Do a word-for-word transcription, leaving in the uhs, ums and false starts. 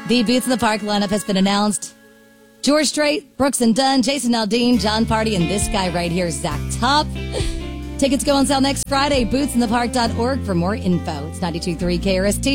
The Boots in the Park lineup has been announced. George Strait, Brooks and Dunn, Jason Aldean, John Party, and this guy right here, Zach Top. Tickets go on sale next Friday. boots in the park dot org for more info. It's ninety-two point three K R S T.